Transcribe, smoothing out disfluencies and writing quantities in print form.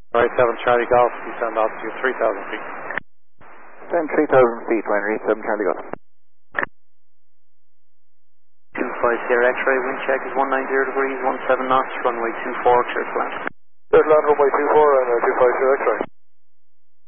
Right, 7 Charlie Golf, descend altitude 3,000 feet. Descend 3,000 feet, winery 7 Charlie Golf. 25 Sierra X-ray, wind check is 190 degrees, 17 knots, runway 24, clear to land. Clear to land, runway 24 and 25 Sierra X-ray.